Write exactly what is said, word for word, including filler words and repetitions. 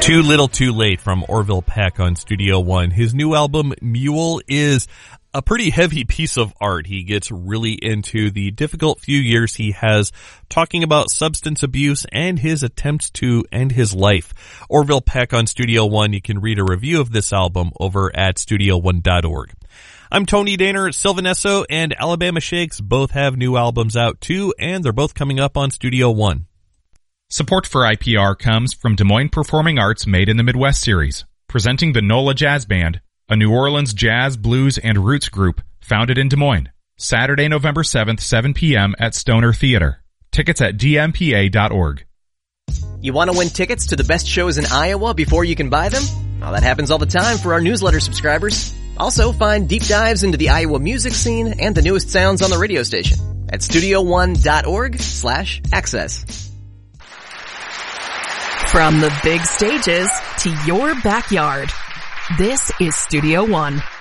Too Little Too Late from Orville Peck on Studio One. His new album, Mule, is a pretty heavy piece of art. He gets really into the difficult few years he has talking about substance abuse and his attempts to end his life. Orville Peck on Studio One. You can read a review of this album over at studio one dot org. I'm Tony Daner. Sylvanesso and Alabama Shakes both have new albums out too, and they're both coming up on Studio One. Support for I P R comes from Des Moines Performing Arts Made in the Midwest series, presenting the NOLA Jazz Band, a New Orleans jazz, blues, and roots group founded in Des Moines. Saturday, November seventh, seven p.m. at Stoner Theater. Tickets at d m p a dot org. You want to win tickets to the best shows in Iowa before you can buy them? Well, that happens all the time for our newsletter subscribers. Also, find deep dives into the Iowa music scene and the newest sounds on the radio station at studio one dot org slash access. From the big stages to your backyard, this is Studio One.